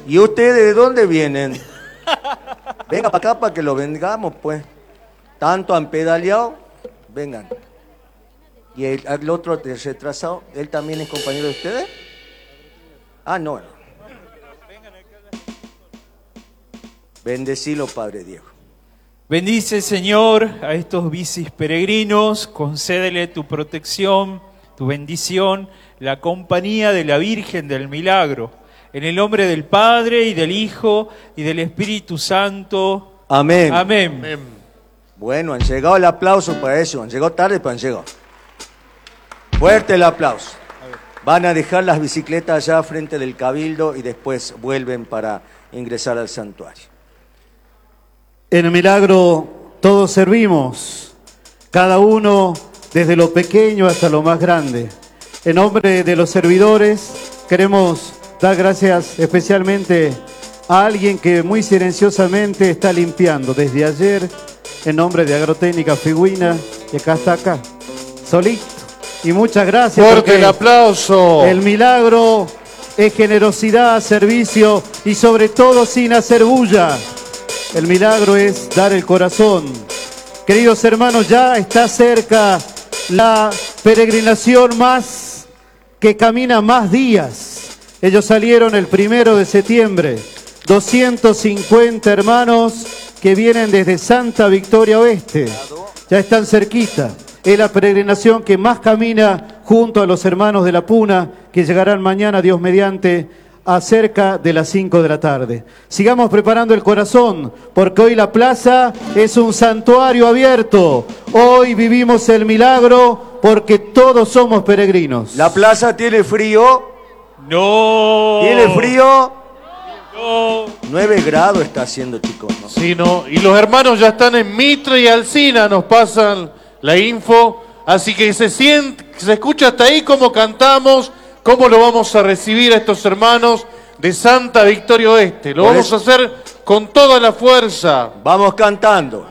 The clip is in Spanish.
¿Y ustedes de dónde vienen? Venga para acá para que lo vengamos, pues. Tanto han pedaleado, vengan. ¿Y el otro retrasado, él también es compañero de ustedes? Ah, no. Bendecilo, Padre Diego. Bendice, Señor, a estos bicis peregrinos, concédele tu protección, tu bendición, la compañía de la Virgen del Milagro. En el nombre del Padre, y del Hijo, y del Espíritu Santo. Amén. Amén. Amén. Bueno, han llegado el aplauso para eso. Han llegado tarde, pero han llegado. Fuerte el aplauso. Van a dejar las bicicletas allá frente del Cabildo y después vuelven para ingresar al santuario. En el milagro todos servimos, cada uno desde lo pequeño hasta lo más grande. En nombre de los servidores queremos dar gracias especialmente a alguien que muy silenciosamente está limpiando desde ayer, en nombre de Agrotécnica Figüina, y acá, solito. Y muchas gracias. Fuerte el aplauso. El milagro es generosidad, servicio y sobre todo sin hacer bulla. El milagro es dar el corazón. Queridos hermanos, ya está cerca la peregrinación más que camina más días. Ellos salieron el 1 de septiembre. 250 hermanos que vienen desde Santa Victoria Oeste. Ya están cerquita. Es la peregrinación que más camina junto a los hermanos de la Puna, que llegarán mañana, Dios mediante, a cerca de las 5 de la tarde. Sigamos preparando el corazón, porque hoy la plaza es un santuario abierto. Hoy vivimos el milagro porque todos somos peregrinos. ¿La plaza tiene frío? No. ¿Tiene frío? No. 9 grados está haciendo, chicos, ¿no? Sí, no. Y los hermanos ya están en Mitre y Alsina, nos pasan la info. Así que se escucha hasta ahí cómo cantamos, cómo lo vamos a recibir a estos hermanos de Santa Victoria Oeste. Lo vamos a hacer con toda la fuerza. Vamos cantando.